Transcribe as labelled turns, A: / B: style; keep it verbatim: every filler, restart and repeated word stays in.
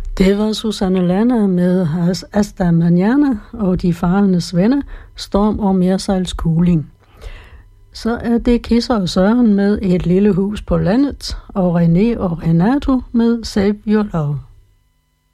A: Det var Susanne Lanna med Hasta Mañana og De Farendes Venner, Storm og Mersejlskugling. Så er det Kisser og Søren med Et lille hus på landet, og René og Renato med Save Your Love.